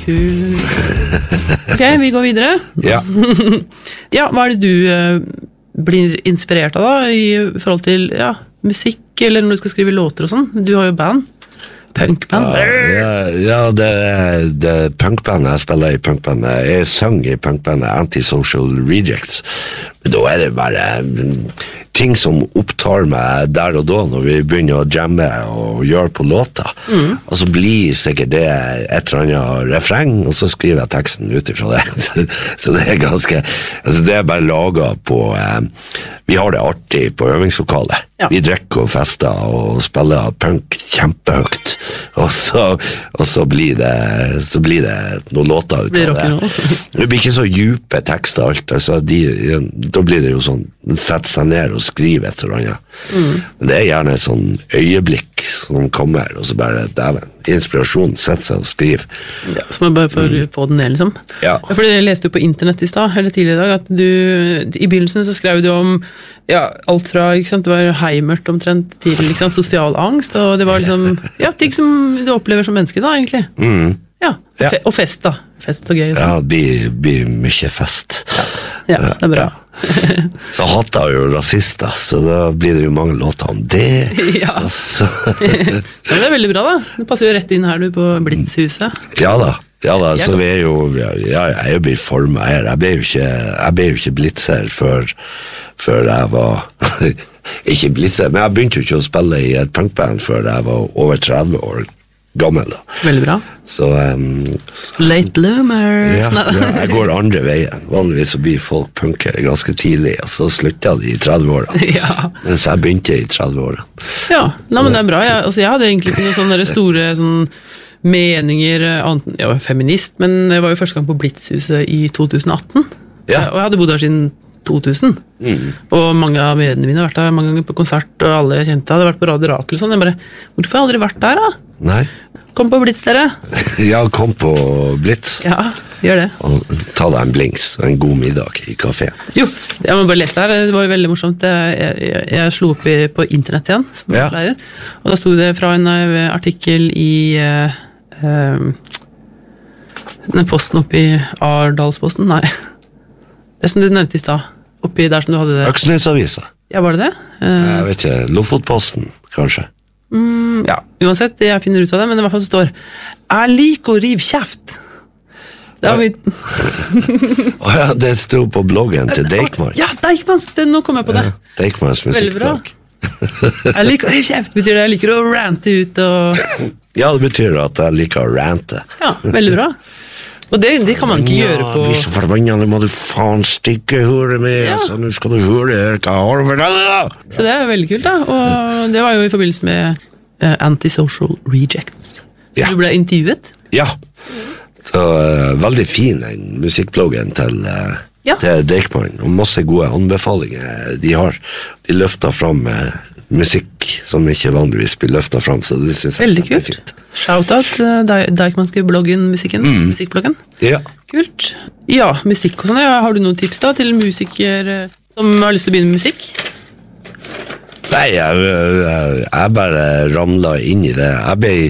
kul. Ok, vi går videre. Ja. Ja, hva det du blir inspirert av da, i forhold til musikk, eller når du skal skrive låter og sånn? Du har jo band. Punkband. Ja, det punkbandet jeg spiller i punkbandet. Jeg sang i punkbandet Antisocial Rejects. Men da det bare ting som opptar meg der og da når vi begynner å jamme og gjøre på låta. Og så blir sikkert det et eller annet refreng, og så skriver jeg teksten ut ifra det. Så det ganske, altså det bare laget på, vi har det artig på øvingslokalet. Ja. Vi drikker og fester og spiller punk kjempehøyt. Og så blir det noen låter ut av det. Det blir ikke så djupe tekster alt, altså da blir det jo sånn, sette seg ned og skrive et eller annet. Men det gjerne et sånn øyeblikk som kommer, og så bare, inspirasjon, sette seg og skrive. Ja, så må jeg bare få den ned, liksom. Ja. Fordi jeg leste jo på internett i sted, eller tidligere i dag, at du, i begynnelsen så skrev du om, alt fra, ikke sant, det var heimert omtrent til, liksom, sosial angst, og det var liksom, ting som du opplever som menneske da, egentlig. Ja, og fest da. Fest og gøy. Og ja, det blir mye fest. Ja, det bra. Så hater jeg jo rasister, så da blir det jo mange låter om det. Ja. Men det veldig bra da. Det passer jo rett inn her du på Blitzhuset. Ja da, så vi jo, jeg jo blitt formet her. Jeg ble jo ikke blitzer før jeg var, ikke blitzer, men jeg begynte jo ikke å spille i et punkband før jeg var over 30 år gammel da. Veldig bra. Så, late bloomer. Ja, jeg går andre veien. Vanligvis så blir folk punkere ganske tidlig, og så slutter de i 30-årene. Ja. Mens jeg begynte i 30-årene. Ja, men det bra. Jeg hadde egentlig ikke noen sånne store meninger. Jeg var feminist, men jeg var jo første gang på Blitzhuset i 2018. Ja. Og jeg hadde bodd her siden 2000. Og mange av vennene mine har vært der mange ganger på konsert, og alle jeg kjente hadde vært på Radio Rakel og sånn. Jeg bare, hvorfor har jeg aldri vært der da? Nei. Kom på Blitz, dere. Ja, kom på Blitz. Ja, gjør det. Og ta deg en blinks og en god middag i kafé. Jo, jeg må bare lese det her. Det var jo veldig morsomt. Jeg slo opp på internett igjen, som lærer. Og da stod det fra en artikkel i den posten oppe i Ardalsposten. Nei, det som du nevnte i sted. Oppi der som du hadde det. Øksnesavisa. Ja, var det det? Jeg vet ikke, Lofotposten, kanskje. Ja, uansett, jeg finner ut av det, men i hvert fall så står «Jeg liker å rive kjeft». Det var mitt... det stod på bloggen til Deichman. Ja, Deichmans, nå kom jeg på det. Ja, Deichmans musikkblogg. Jeg liker å rive kjeft, betyr det. Jeg liker å rante ut og... Ja, det betyr at jeg liker å rante. Ja, veldig bra. Og det kan man ikke gjøre på... Vi så forbannet, må du faen stikke høret med, så nå skal du høre hva jeg har for deg da. Så det veldig kult da, og det var jo i forbindelse med Antisocial Rejects. Så du ble intervjuet? Ja, så veldig fin den musikkbloggen til Deichman, og masse gode anbefalinger de har. De løfter fram musikk som ikke vanligvis blir løftet fram, så det synes jeg veldig kult. Fint. Shoutout Deichmanske bloggen, musikkbloggen. Ja. Kult. Ja, musikk og sånn. Har du noen tips da til musikere som har lyst til å begynne med musikk? Nei, jeg bare ramlet inn i det.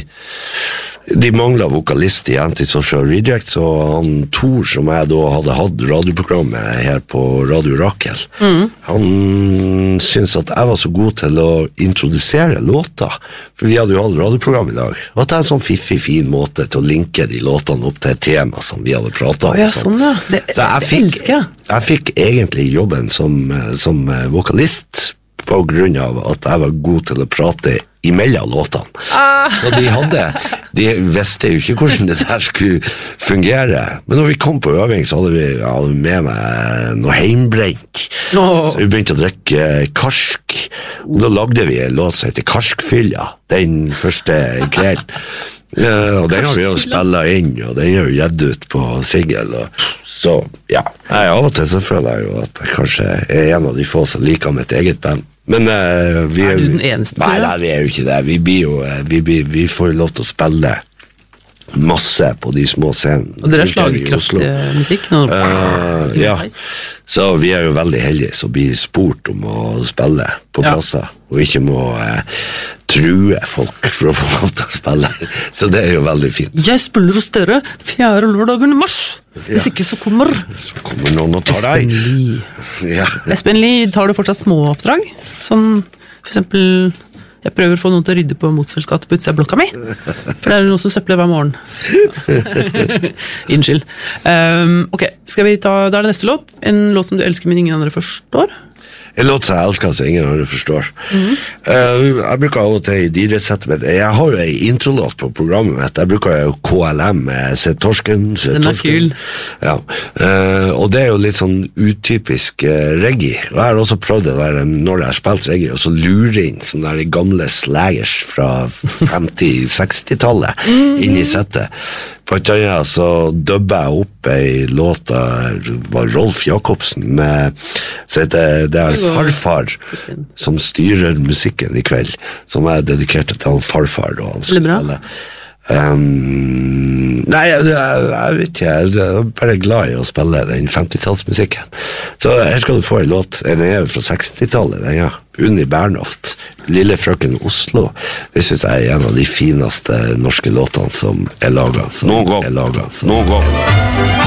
De manglet vokalist i Antisocial Rejects, og han Thor, som jeg da hadde hatt radioprogrammet her på Radio Rakel, han syntes at jeg var så god til å introdusere låter, for vi hadde jo hatt radioprogram i dag, og at det en sånn fiffig, fin måte til å linke de låtene opp til et tema som vi hadde pratet om. Ja, sånn ja. Det elsker jeg. Jeg fikk egentlig jobben som vokalist, på grunn av at jeg var god til å prate imellom låtene. Så de visste jo ikke hvordan det der skulle fungere. Men når vi kom på øving, så hadde vi med meg noe heimbrent. Så vi begynte å drikke karsk. Og da lagde vi en låt som heter Karskfylla, den første kvelden. Og den har vi jo spillet inn, og den har jo gitt ut på Sigel. Så ja, av og til så føler jeg jo at jeg kanskje er en av de få som liker mitt eget band. Men vi er du den eneste? Nei, vi er jo ikke det. Vi får jo lov til å spille masse på de små scenene. Og dere slagkraftig musikk? Ja, så vi jo veldig heldige som blir spurt om å spille på plasser, og ikke må true folk for å få lov til å spille. Så det jo veldig fint. Jeg spiller hos dere 4. lørdagen i mars. Hvis ikke så kommer noen og tar deg. Espen Lie, tar du fortsatt små oppdrag? Sånn, for eksempel... Jeg prøver å få noen til å rydde på Motsfeldts gate på utsida av blokka mi. For det noen som søpler hver morgen. Unnskyld. Ok, skal vi ta, da det neste låt. En låt som du elsker, men ingen andre forstår. En låt som jeg elsker, så ingen andre forstår. Jeg bruker av og til i idrettssettet mitt. Jeg har jo en introlåt på programmet mitt. Jeg bruker jo KLM, Se Torsken. Den kul. Ja. Og det jo litt sånn utypisk reggae. Og jeg har også prøvd det der når jeg har spilt reggae, og så lurer inn sånne der gamle slagers fra 50-60-tallet inn i settet. På et annet så dubber jeg opp en låt av Rolf Jacobsen med, så det farfar som styrer musikken i kveld, som dedikert til han farfar og han skal spille. Nei, jeg vet ikke, jeg bare glad i å spille den 50-tallsmusikken. Så her skal du få en låt, den fra 60-tallet, den Unni Bernhoft, Lille frøken Oslo. Det synes jeg en av de fineste norske låtene som laget. Noen gang.